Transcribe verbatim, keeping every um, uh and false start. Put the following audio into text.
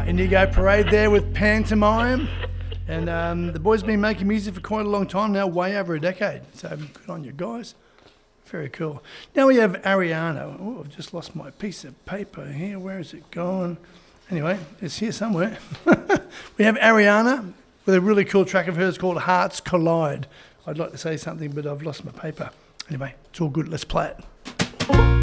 Indigo Parade there with Pantomime. And um, the boys have been making music for quite a long time now, way over a decade. So good on you guys. Very cool. Now we have Ariana. Oh, I've just lost my piece of paper here. Where is it gone? Anyway, it's here somewhere. We have Ariana with a really cool track of hers called Hearts Collide. I'd like to say something, but I've lost my paper. Anyway, it's all good. Let's play it.